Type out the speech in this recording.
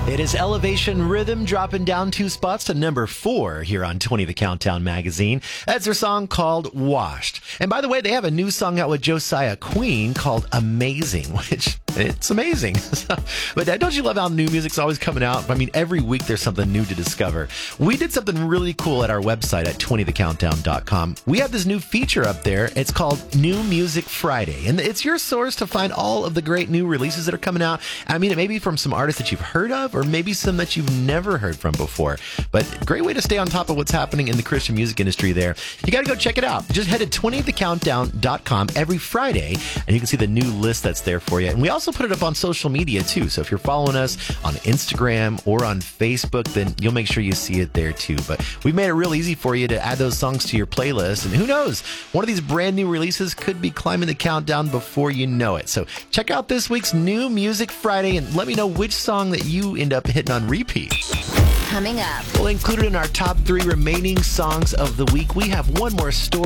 It is Elevation Rhythm dropping down 2 spots to number 4 here on 20 The Countdown magazine. That's their song called Washed. And by the way, they have a new song out with Josiah Queen called Amazing, which it's amazing. But don't you love how new music's always coming out? I mean, every week there's something new to discover. We did something really cool at our website at 20thecountdown.com. We have this new feature up there. It's called New Music Friday. And it's your source to find all of the great new releases that are coming out. I mean, it may be from some artists that you've heard of, or maybe some that you've never heard from before. But great way to stay on top of what's happening in the Christian music industry there. You got to go check it out. Just head to 20thecountdown.com every Friday, and you can see the new list that's there for you. And we also put it up on social media, too. So if you're following us on Instagram or on Facebook, then you'll make sure you see it there, too. But we've made it real easy for you to add those songs to your playlist. And who knows, one of these brand new releases could be climbing the countdown before you know it. So check out this week's New Music Friday and let me know which song that you end up hitting on repeat. Coming up. Well, included in our top 3 remaining songs of the week, we have one more story